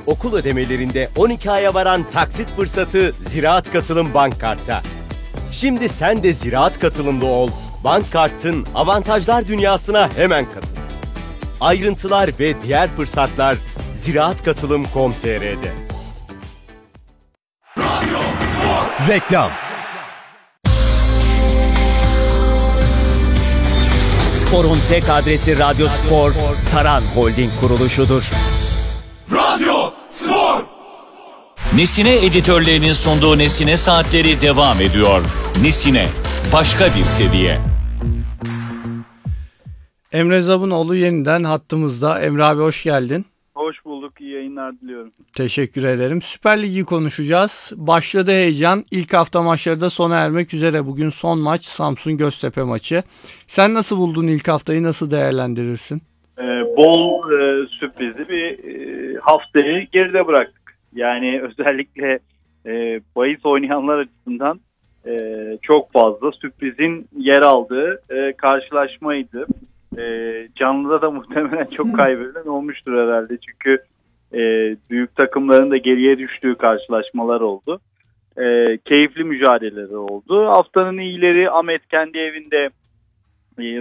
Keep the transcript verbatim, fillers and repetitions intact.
Okul ödemelerinde on iki aya varan taksit fırsatı Ziraat Katılım Bank Kart'ta. Şimdi sen de Ziraat Katılımlı ol. Bank Kart'ın avantajlar dünyasına hemen katıl. Ayrıntılar ve diğer fırsatlar ziraat katılım nokta com nokta tr'de. Reklam. Spor'un tek adresi Radyo Spor, Saran Holding kuruluşudur. Radyo Spor! Nesine editörlerinin sunduğu Nesine Saatleri devam ediyor. Nesine, başka bir seviye. Emre Zabunoğlu yeniden hattımızda. Emre abi hoş geldin. Hoş bulduk. İyi yayınlar diliyorum. Teşekkür ederim. Süper Lig'i konuşacağız. Başladı heyecan. İlk hafta maçları da sona ermek üzere. Bugün son maç Samsun Göztepe maçı. Sen nasıl buldun ilk haftayı? Nasıl değerlendirirsin? Ee, bol e, sürprizli bir e, haftayı geride bıraktık. Yani özellikle e, bahis oynayanlar açısından e, çok fazla sürprizin yer aldığı e, karşılaşmaydı. E, canlıda da muhtemelen çok kaybedilen olmuştur herhalde. Çünkü e, büyük takımların da geriye düştüğü karşılaşmalar oldu. E, keyifli mücadeleler oldu. Haftanın iyileri Ahmet kendi evinde e,